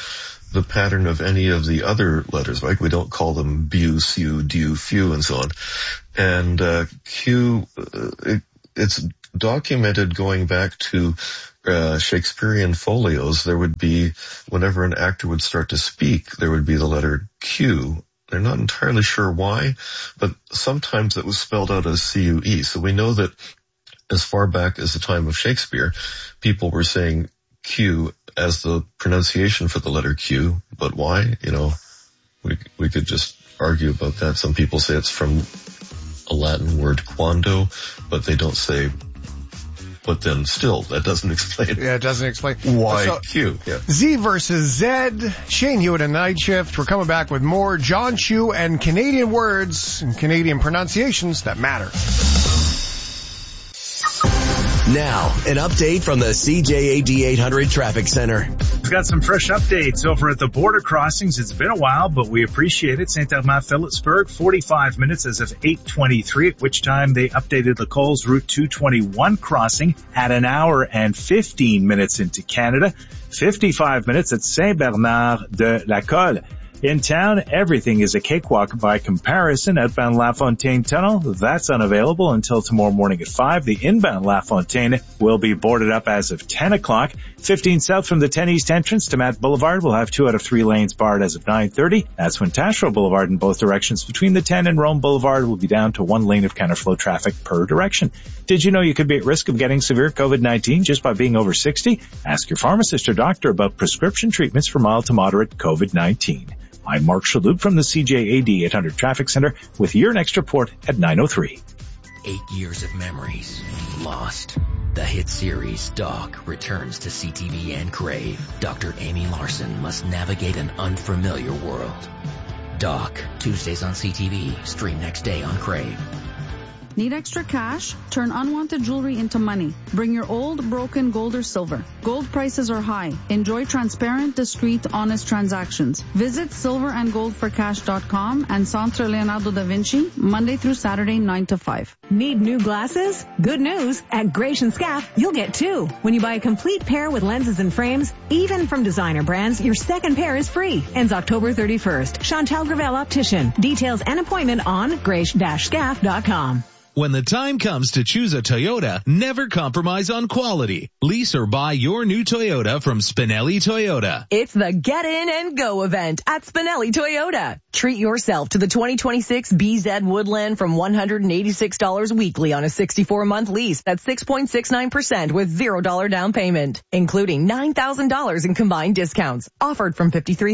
the pattern of any of the other letters, right? We don't call them bu, su, du, few, and so on. And Q, it's documented going back to Shakespearean folios. There would be, whenever an actor would start to speak, there would be the letter Q. They're not entirely sure why, but sometimes it was spelled out as C-U-E. So we know that as far back as the time of Shakespeare, people were saying Q as the pronunciation for the letter Q. But why? You know, we could just argue about that. Some people say it's from a Latin word quando, but they don't say. But then still, that doesn't explain. Yeah, it doesn't explain why Q. Yeah. Z versus Z. Shane Hewitt and Night Shift. We're coming back with more John Chu and Canadian words and Canadian pronunciations that matter. Now, an update from the CJAD 800 Traffic Center. We've got some fresh updates over at the border crossings. It's been a while, but we appreciate it. St. Armand, Phillipsburg, 45 minutes as of 8:23, at which time they updated the Coles Route 221 crossing at an hour and 15 minutes into Canada, 55 minutes at Saint-Bernard-de-la-Colle. In town, everything is a cakewalk by comparison. Outbound La Fontaine Tunnel, that's unavailable until tomorrow morning at 5. The inbound La Fontaine will be boarded up as of 10 o'clock. 15 south from the 10 east entrance to Matt Boulevard will have 2 out of 3 lanes barred as of 9:30. That's when Taschereau Boulevard in both directions between the 10 and Rome Boulevard will be down to 1 lane of counterflow traffic per direction. Did you know you could be at risk of getting severe COVID-19 just by being over 60? Ask your pharmacist or doctor about prescription treatments for mild to moderate COVID-19. I'm Mark Shalhoub from the CJAD 800 Traffic Center with your next report at 9:03. 8 years of memories lost. The hit series Doc returns to CTV and Crave. Dr. Amy Larson must navigate an unfamiliar world. Doc, Tuesdays on CTV, stream next day on Crave. Need extra cash? Turn unwanted jewelry into money. Bring your old, broken gold or silver. Gold prices are high. Enjoy transparent, discreet, honest transactions. Visit silverandgoldforcash.com and Centre Leonardo da Vinci, Monday through Saturday, 9 to 5. Need new glasses? Good news. At Gratian Scaff, you'll get 2. When you buy a complete pair with lenses and frames, even from designer brands, your second pair is free. Ends October 31st. Chantal Gravel Optician. Details and appointment on grace-scaff.com. When the time comes to choose a Toyota, never compromise on quality. Lease or buy your new Toyota from Spinelli Toyota. It's the Get In and Go event at Spinelli Toyota. Treat yourself to the 2026 BZ Woodland from $186 weekly on a 64-month lease. That's 6.69% with $0 down payment, including $9,000 in combined discounts. Offered from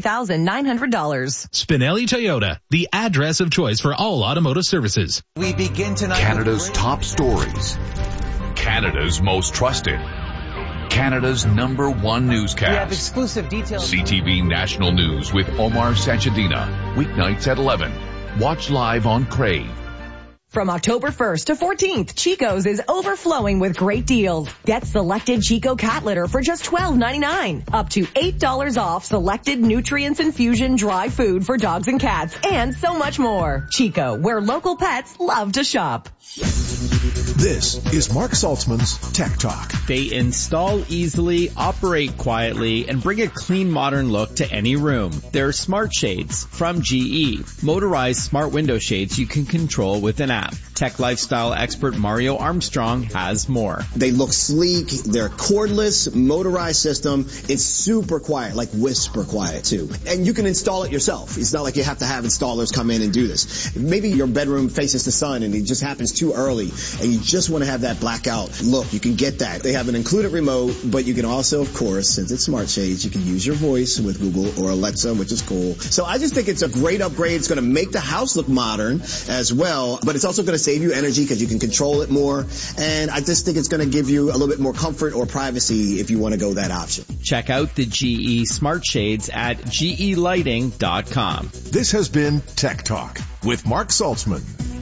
$53,900. Spinelli Toyota, the address of choice for all automotive services. We begin tonight. Canada's top stories. Canada's most trusted. Canada's #1 newscast. We have exclusive details. CTV National News with Omar Sanchadina. Weeknights at 11. Watch live on Crave. From October 1st to 14th, Chico's is overflowing with great deals. Get selected Chico cat litter for just $12.99. Up to $8 off selected nutrients infusion dry food for dogs and cats, and so much more. Chico, where local pets love to shop. This is Mark Saltzman's Tech Talk. They install easily, operate quietly, and bring a clean, modern look to any room. They're smart shades from GE. Motorized smart window shades you can control with an app. Tech lifestyle expert Mario Armstrong has more. They look sleek. They're cordless, motorized system. It's super quiet, like whisper quiet too. And you can install it yourself. It's not like you have to have installers come in and do this. Maybe your bedroom faces the sun and it just happens too early and you just want to have that blackout look. You can get that. They have an included remote, but you can also, of course, since it's smart shades, you can use your voice with Google or Alexa, which is cool. So I just think it's a great upgrade. It's going to make the house look modern as well, but it's also going to save you energy because you can control it more. And I just think it's going to give you a little bit more comfort or privacy if you want to go that option. Check out the GE Smart Shades at GElighting.com. This has been Tech Talk with Mark Saltzman.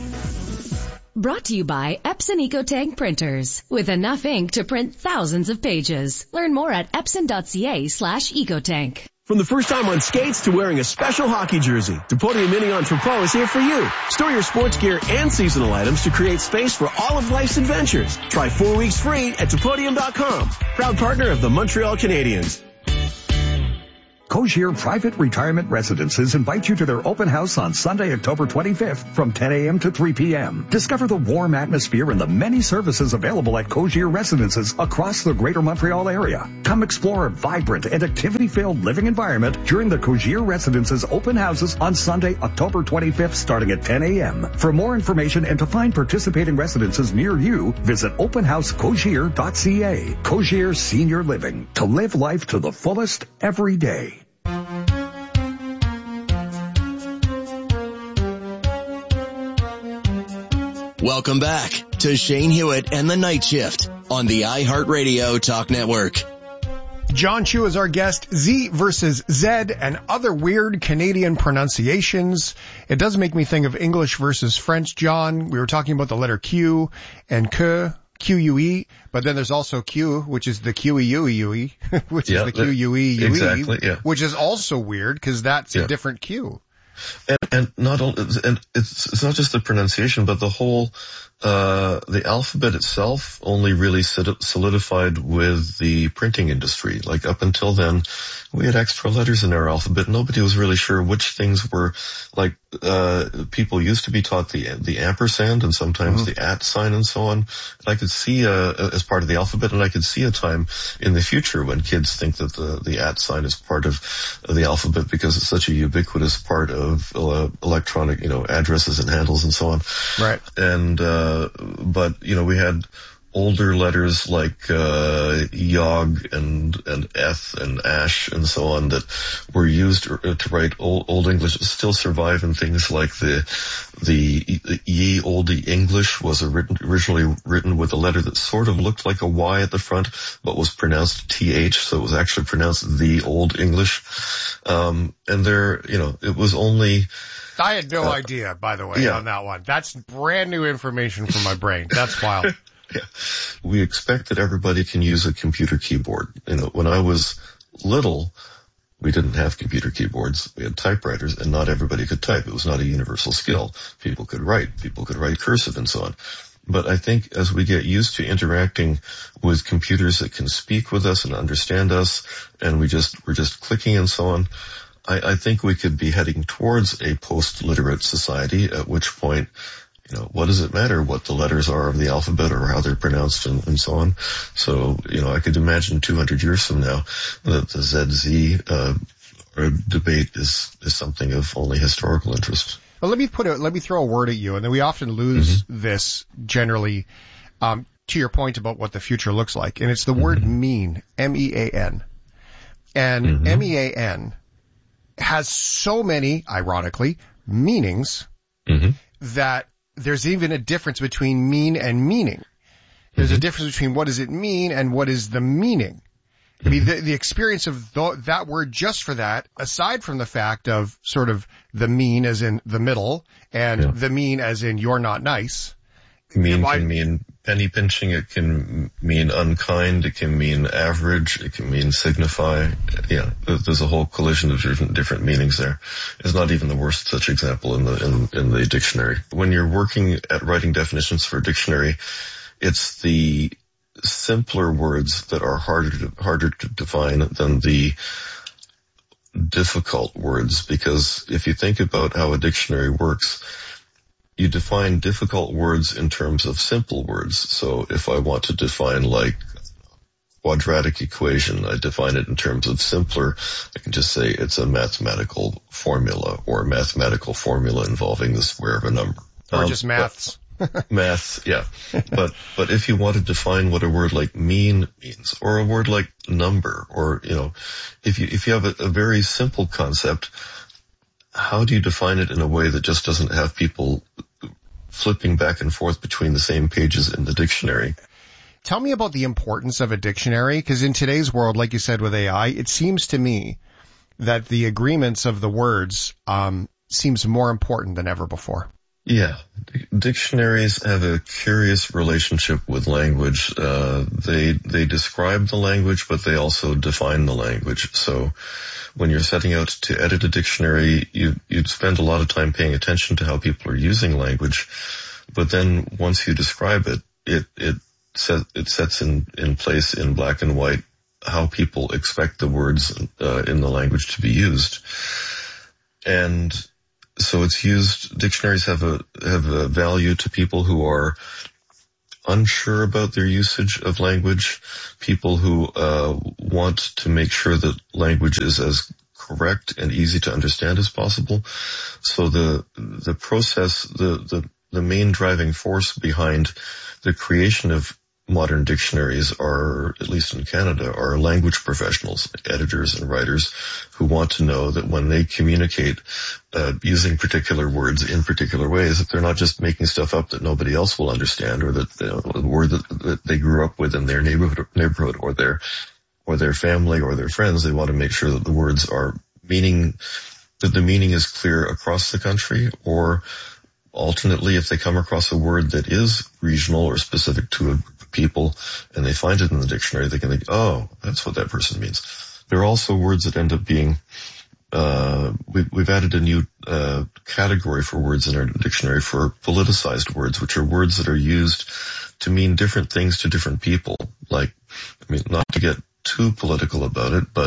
Brought to you by Epson EcoTank printers. With enough ink to print thousands of pages. Learn more at epson.ca/ecotank. From the first time on skates to wearing a special hockey jersey, Topodium Mini Entrepôt is here for you. Store your sports gear and seasonal items to create space for all of life's adventures. Try 4 weeks free at Topodium.com. Proud partner of the Montreal Canadiens. Cogier Private Retirement Residences invite you to their open house on Sunday, October 25th from 10 a.m. to 3 p.m. Discover the warm atmosphere and the many services available at Cogier Residences across the greater Montreal area. Come explore a vibrant and activity-filled living environment during the Cogier Residences open houses on Sunday, October 25th, starting at 10 a.m. For more information and to find participating residences near you, visit openhousecogier.ca. Cogier Senior Living. To live life to the fullest every day. Welcome back to Shane Hewitt and the Night Shift on the iHeartRadio Talk Network. John Chu is our guest. Z versus Z and other weird Canadian pronunciations. It does make me think of English versus French, John. We were talking about the letter Q and Q, Q-U-E, but then there's also Q, which is the Q-E-U-E-U-E, which is the Q-U-E-U-E, exactly, yeah. Which is also weird because that's a different Q. And it's not just the pronunciation, but the whole, the alphabet itself only really solidified with the printing industry. Like up until then, we had extra letters in our alphabet. Nobody was really sure which things were, like, people used to be taught the ampersand and sometimes the at sign and so on. And I could see, as part of the alphabet, and I could see a time in the future when kids think that the at sign is part of the alphabet because it's such a ubiquitous part of electronic, addresses and handles and so on. Right. And, but, we had older letters like Yog and Eth and Ash and so on that were used to write Old English still survive in things like the Ye Olde English was originally written with a letter that sort of looked like a Y at the front but was pronounced TH, so it was actually pronounced the Old English. And there, it was only... I had no idea, by the way, on that one. That's brand new information from my brain. That's wild. Yeah. We expect that everybody can use a computer keyboard. When I was little, we didn't have computer keyboards. We had typewriters, and not everybody could type. It was not a universal skill. People could write cursive and so on. But I think as we get used to interacting with computers that can speak with us and understand us, and we're just clicking and so on, I think we could be heading towards a post-literate society, at which point, what does it matter what the letters are of the alphabet or how they're pronounced and so on? So, I could imagine 200 years from now that the ZZ debate is something of only historical interest. Well, let me throw a word at you, and then we often lose this generally, to your point about what the future looks like. And it's the word mean, M-E-A-N. And M-E-A-N has so many, ironically, meanings that there's even a difference between mean and meaning. There's a difference between what does it mean and what is the meaning. I mean, the experience of that word just for that, aside from the fact of sort of the mean as in the middle and the mean as in you're not nice. Mean can mean penny pinching. It can mean unkind. It can mean average. It can mean signify. Yeah, there's a whole collision of different meanings there. It's not even the worst such example in the dictionary. When you're working at writing definitions for a dictionary, it's the simpler words that are harder to define than the difficult words, because if you think about how a dictionary works, you define difficult words in terms of simple words. So if I want to define like quadratic equation, I define it in terms of simpler. I can just say it's a mathematical formula or a mathematical formula involving the square of a number. Or just maths. Maths, yeah. But if you want to define what a word like mean means, or a word like number, or, if you have a very simple concept, how do you define it in a way that just doesn't have people flipping back and forth between the same pages in the dictionary? Tell me about the importance of a dictionary, because in today's world, like you said with AI, it seems to me that the agreements of the words seems more important than ever before. Yeah. Dictionaries have a curious relationship with language. They describe the language, but they also define the language. So when you're setting out to edit a dictionary, you'd spend a lot of time paying attention to how people are using language. But then once you describe it, it sets in place in black and white how people expect the words in the language to be used. And so it's used, dictionaries have a value to people who are unsure about their usage of language, people who want to make sure that language is as correct and easy to understand as possible. So the process, the main driving force behind the creation of modern dictionaries are, at least in Canada, are language professionals, editors and writers who want to know that when they communicate using particular words in particular ways, that they're not just making stuff up that nobody else will understand, or that the word that they grew up with in their neighborhood or their family or their friends. They want to make sure that the words are that the meaning is clear across the country, or alternately, if they come across a word that is regional or specific to a people and they find it in the dictionary, they can think, oh, that's what that person means. There are also words that end up being, we've added a new category for words in our dictionary for politicized words, which are words that are used to mean different things to different people. Like, I mean, not to get too political about it, but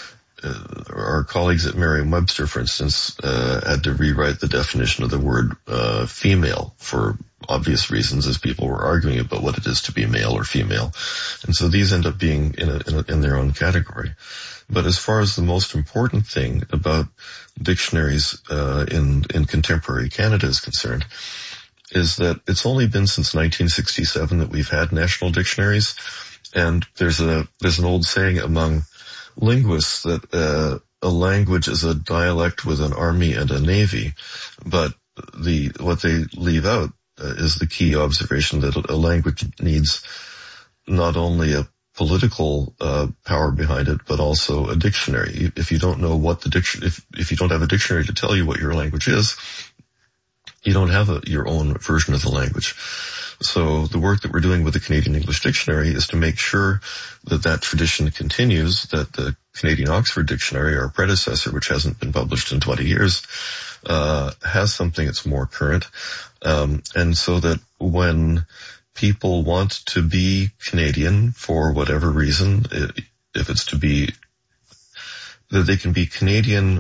our colleagues at Merriam-Webster, for instance, had to rewrite the definition of the word female for obvious reasons, as people were arguing about what it is to be male or female. And so these end up being in their own category. But as far as the most important thing about dictionaries in contemporary Canada is concerned, is that it's only been since 1967 that we've had national dictionaries. And there's an old saying among linguists that a language is a dialect with an army and a navy, but what they leave out is the key observation that a language needs not only a political power behind it, but also a dictionary. If you don't know what if you don't have a dictionary to tell you what your language is, you don't have your own version of the language. So the work that we're doing with the Canadian English Dictionary is to make sure that tradition continues, that the Canadian Oxford Dictionary, our predecessor, which hasn't been published in 20 years, has something that's more current. And so that when people want to be Canadian for whatever reason, if it's to be, that they can be Canadian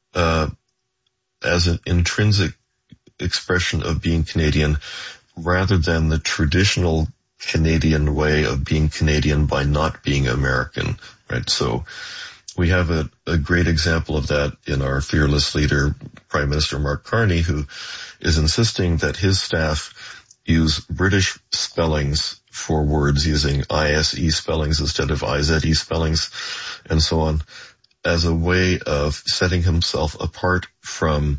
as an intrinsic expression of being Canadian, rather than the traditional Canadian way of being Canadian by not being American, right? So we have a great example of that in our fearless leader, Prime Minister Mark Carney, who is insisting that his staff use British spellings for words, using ISE spellings instead of IZE spellings, and so on, as a way of setting himself apart from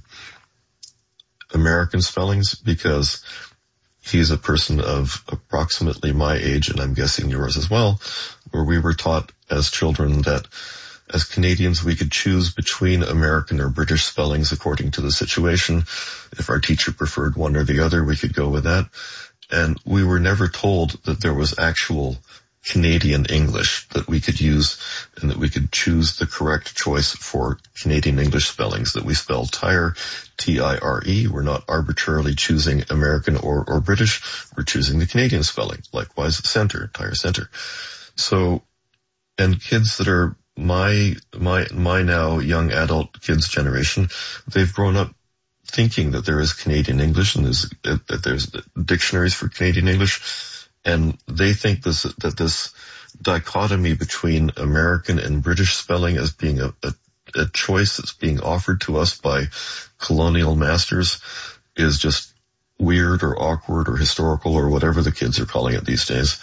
American spellings, because he's a person of approximately my age, and I'm guessing yours as well, where we were taught as children that as Canadians we could choose between American or British spellings according to the situation. If our teacher preferred one or the other, we could go with that. And we were never told that there was actual Canadian English that we could use, and that we could choose the correct choice for Canadian English spellings, that we spell tire, T-I-R-E. We're not arbitrarily choosing American or British. We're choosing the Canadian spelling. Likewise, center, tire center. So, and kids that are my now young adult kids generation, they've grown up thinking that there is Canadian English and that there's dictionaries for Canadian English. And they think that this dichotomy between American and British spelling as being a choice that's being offered to us by colonial masters is just weird or awkward or historical or whatever the kids are calling it these days.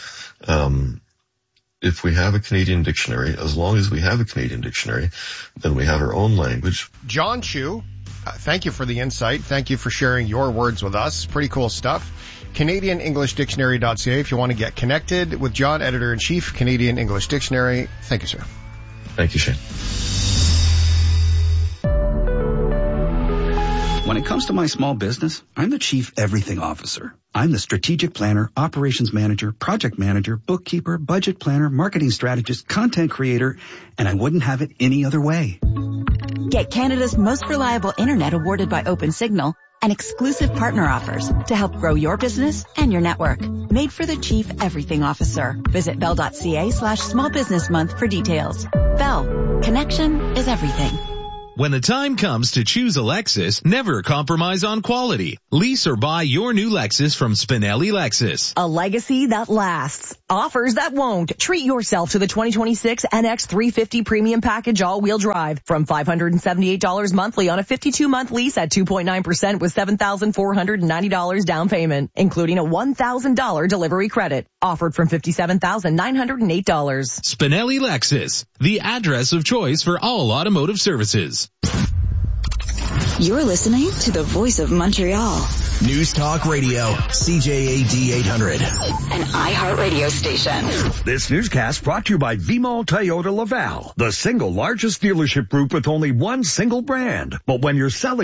If we have a Canadian dictionary, as long as we have a Canadian dictionary, then we have our own language. John Chu, thank you for the insight. Thank you for sharing your words with us. Pretty cool stuff. CanadianEnglishDictionary.ca if you want to get connected with John, Editor-in-Chief, Canadian English Dictionary. Thank you, sir. Thank you, Shane. When it comes to my small business, I'm the Chief Everything Officer. I'm the strategic planner, operations manager, project manager, bookkeeper, budget planner, marketing strategist, content creator, and I wouldn't have it any other way. Get Canada's most reliable internet awarded by OpenSignal and exclusive partner offers to help grow your business and your network. Made for the Chief Everything Officer. Visit bell.ca/small business month for details. Bell. Connection is everything. When the time comes to choose a Lexus, never compromise on quality. Lease or buy your new Lexus from Spinelli Lexus. A legacy that lasts. Offers that won't. Treat yourself to the 2026 NX 350 Premium Package All-Wheel Drive from $578 monthly on a 52-month lease at 2.9% with $7,490 down payment, including a $1,000 delivery credit. Offered from $57,908. Spinelli Lexus, the address of choice for all automotive services. You're listening to the voice of Montreal. News Talk Radio, CJAD 800. An iHeartRadio station. This newscast brought to you by Vimol Toyota Laval, the single largest dealership group with only one single brand. But when you're selling